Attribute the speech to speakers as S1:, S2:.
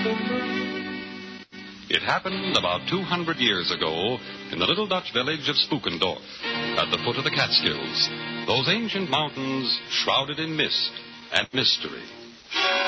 S1: It happened about 200 years ago in the little Dutch village of Spookendorf, at the foot of the Catskills, those ancient mountains shrouded in mist and mystery.